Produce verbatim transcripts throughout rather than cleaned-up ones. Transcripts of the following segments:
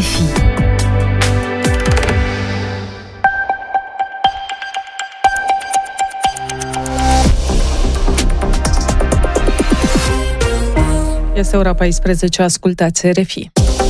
F I. Este ora paisprezece, ascultați R F I.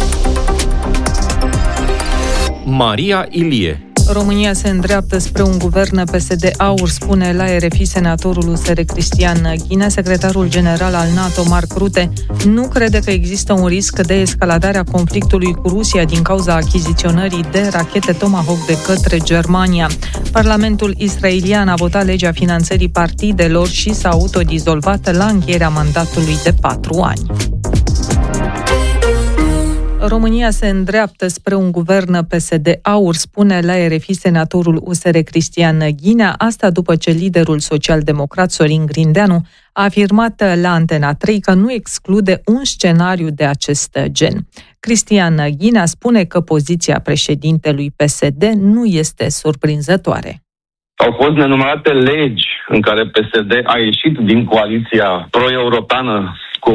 Maria Ilie. România se îndreaptă spre un guvern P S D-AUR, spune la R F I senatorul U S R Cristian Ghinea. Secretarul general al NATO, Mark Rutte, nu crede că există un risc de escaladare a conflictului cu Rusia din cauza achiziționării de rachete Tomahawk de către Germania. Parlamentul israelian a votat legea finanțării partidelor și s-a autodizolvat la încheierea mandatului de patru ani. România se îndreaptă spre un guvern P S D-AUR, spune la R F I senatorul U S R Cristian Ghinea, asta după ce liderul social-democrat Sorin Grindeanu a afirmat la Antena trei că nu exclude un scenariu de acest gen. Cristian Ghinea spune că poziția președintelui P S D nu este surprinzătoare. Au fost nenumărate legi în care P S D a ieșit din coaliția pro-europeană, cum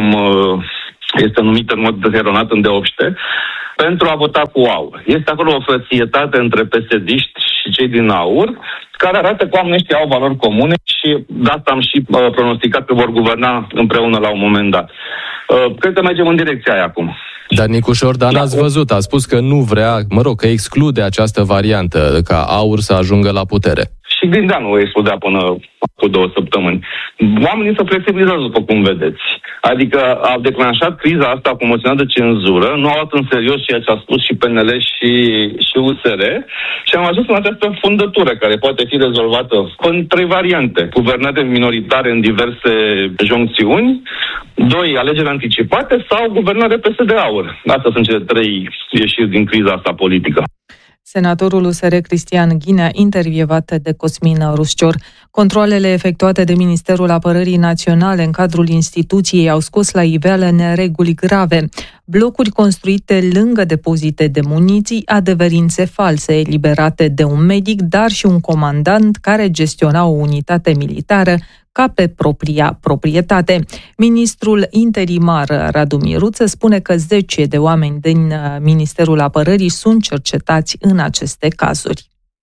este numită în mod eronat îndeopște, pentru a vota cu AUR. Este acolo o frățietate între P S D-iști și cei din AUR, care arată că oamenii ăștia au valori comune și de asta am și uh, pronosticat că vor guverna împreună la un moment dat. Uh, cred că mergem în direcția aia acum. Dar Nicu Șordan, ați văzut, a spus că nu vrea, mă rog, că exclude această variantă, ca AUR să ajungă la putere. Și Grindeanu o excludea până cu două săptămâni. Oamenii se flexibilizează, după cum vedeți. Adică au declanșat criza asta cu moțiunea de cenzură, nu au luat în serios ceea ce a spus și P N L și, și U S R și am ajuns în această fundătură care poate fi rezolvată în trei variante. Guvernate minoritare în diverse joncțiuni, doi, alegeri anticipate sau guvernare P S D-AUR. Astea sunt cele trei ieșiri din criza asta politică. Senatorul U S R Cristian Ghinea, intervievat de Cosmin Ruscior. Controalele efectuate de Ministerul Apărării Naționale în cadrul instituției au scos la iveală nereguli grave. Blocuri construite lângă depozite de muniții, adeverințe false eliberate de un medic, dar și un comandant care gestiona o unitate militară ca pe propria proprietate. Ministrul interimar Radu Miruță spune că zece de oameni din Ministerul Apărării sunt cercetați în aceste cazuri.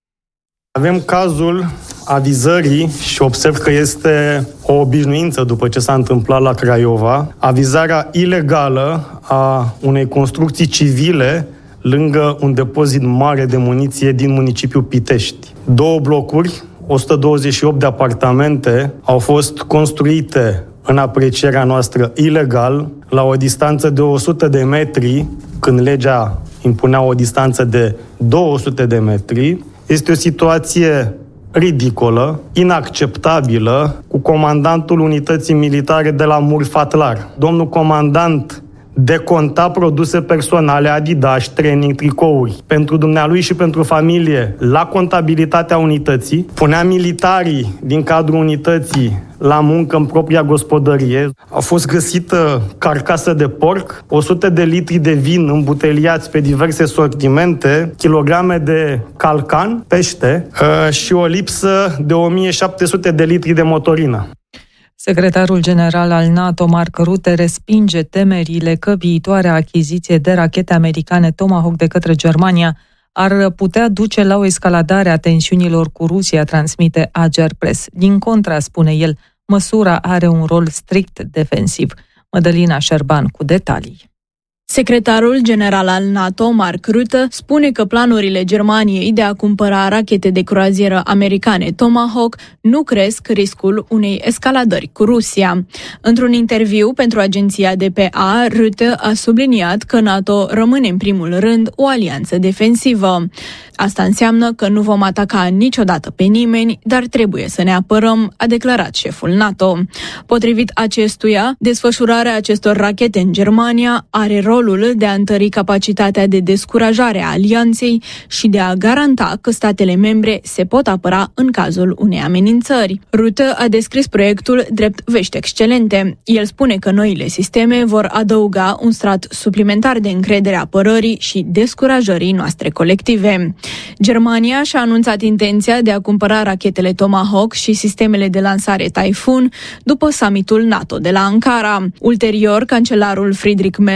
Avem cazul avizării și observ că este o obișnuință după ce s-a întâmplat la Craiova, avizarea ilegală a unei construcții civile lângă un depozit mare de muniție din municipiul Pitești. Două blocuri, o sută douăzeci și opt de apartamente au fost construite în aprecierea noastră ilegal, la o distanță de o sută de metri, când legea impunea o distanță de două sute de metri. Este o situație ridicolă, inacceptabilă, cu comandantul unității militare de la Murfatlar. Domnul comandant deconta produse personale, Adidas, training, tricouri pentru dumnealui și pentru familie la contabilitatea unității, punea militarii din cadrul unității la muncă în propria gospodărie. A fost găsită carcasă de porc, o sută de litri de vin îmbuteliați pe diverse sortimente, kilograme de calcan, pește și o lipsă de o mie șapte sute de litri de motorină. Secretarul general al NATO, Mark Rutte, respinge temerile că viitoarea achiziție de rachete americane Tomahawk de către Germania ar putea duce la o escaladare a tensiunilor cu Rusia, transmite Ager Press. Din contra, spune el, măsura are un rol strict defensiv. Mădălina Șerban cu detalii. Secretarul general al NATO, Mark Rutte, spune că planurile Germaniei de a cumpăra rachete de croazieră americane Tomahawk nu cresc riscul unei escaladări cu Rusia. Într-un interviu pentru agenția D P A, Rutte a subliniat că NATO rămâne în primul rând o alianță defensivă. Asta înseamnă că nu vom ataca niciodată pe nimeni, dar trebuie să ne apărăm, a declarat șeful NATO. Potrivit acestuia, desfășurarea acestor rachete în Germania are rolul de a întări capacitatea de descurajare a alianței și de a garanta că statele membre se pot apăra în cazul unei amenințări. Rutte a descris proiectul drept vești excelente. El spune că noile sisteme vor adăuga un strat suplimentar de încredere a apărării și descurajării noastre colective. Germania și-a anunțat intenția de a cumpăra rachetele Tomahawk și sistemele de lansare Typhoon după summitul NATO de la Ankara. Ulterior, cancelarul Friedrich Merz a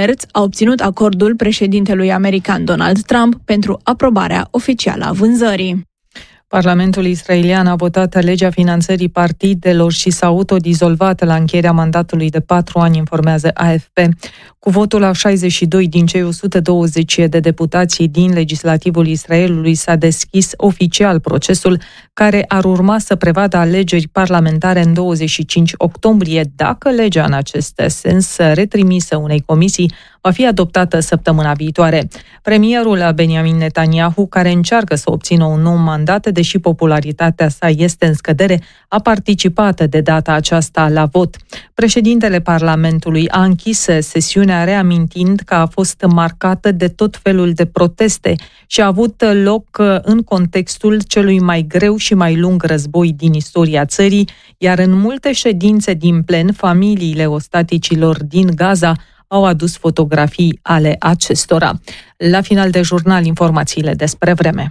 obținut acordul președintelui american Donald Trump pentru aprobarea oficială a vânzării. Parlamentul israelian a votat legea finanțării partidelor și s-a autodizolvat la încheierea mandatului de patru ani, informează A F P. Cu votul a șaizeci și doi din cei o sută douăzeci de deputați din legislativul Israelului s-a deschis oficial procesul care ar urma să prevadă alegeri parlamentare în douăzeci și cinci octombrie, dacă legea în acest sens retrimisă unei comisii va fi adoptată săptămâna viitoare. Premierul Benjamin Netanyahu, care încearcă să obțină un nou mandat, deși popularitatea sa este în scădere, a participat de data aceasta la vot. Președintele Parlamentului a închis sesiunea reamintind că a fost marcată de tot felul de proteste și a avut loc în contextul celui mai greu și mai lung război din istoria țării, iar în multe ședințe din plen, familiile ostaticilor din Gaza au adus fotografii ale acestora. La final de jurnal, informațiile despre vreme.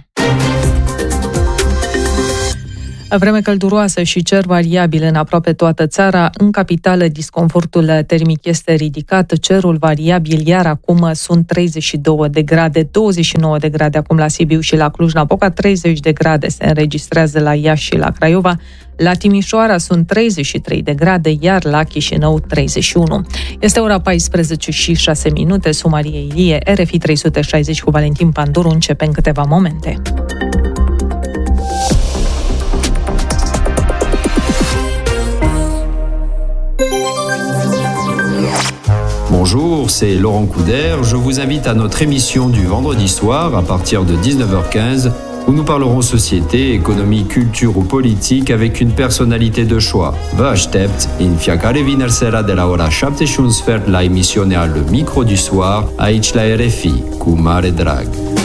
Vreme călduroasă și cer variabil în aproape toată țara. În capitală, disconfortul termic este ridicat, cerul variabil, iar acum sunt treizeci și două de grade, douăzeci și nouă de grade acum la Sibiu și la Cluj-Napoca, treizeci de grade se înregistrează la Iași și la Craiova, la Timișoara sunt treizeci și trei de grade, iar la Chișinău treizeci și unu. Este ora paisprezece și șase minute, Sumarie Ilie, R F I trei sute șaizeci cu Valentin Pandoru începe în câteva momente. Bonjour, c'est Laurent Couder. Je vous invite à notre émission du vendredi soir à partir de dix-neuf heures quinze où nous parlerons société, économie, culture ou politique avec une personnalité de choix. Vă aștept în fiecare vineri seara de la ora șapte și un sfert la emisiunea Le Micro du Soir, aici la R F I, cu mare drag.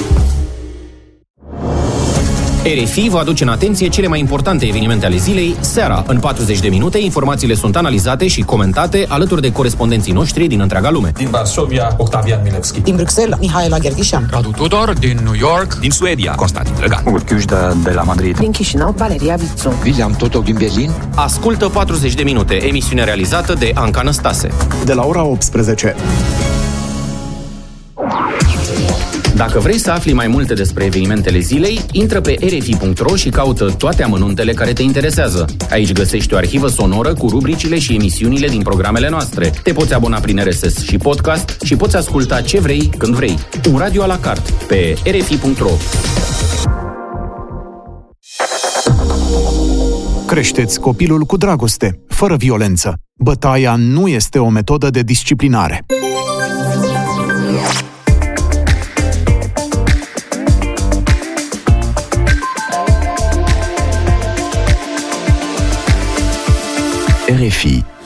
R F I vă aduce în atenție cele mai importante evenimente ale zilei, seara. În patruzeci de minute, informațiile sunt analizate și comentate alături de corespondenții noștri din întreaga lume. Din Varsovia, Octavian Milevski. Din Bruxelles, Mihaela Gherghișan. Radu Tudor, din New York. Din Suedia, Constantin Drăgan. Urchiușda de la Madrid. Din Chișinău, Valeria Vițu. William Totov din Berlin. Ascultă patruzeci de minute, emisiune realizată de Anca Năstase. De la ora optsprezece. Dacă vrei să afli mai multe despre evenimentele zilei, intră pe r f i punct r o și caută toate amănuntele care te interesează. Aici găsești o arhivă sonoră cu rubricile și emisiunile din programele noastre. Te poți abona prin R S S și podcast și poți asculta ce vrei, când vrei. Un radio à la carte pe r f i punct r o. Creșteți copilul cu dragoste, fără violență. Bătaia nu este o metodă de disciplinare. R F I,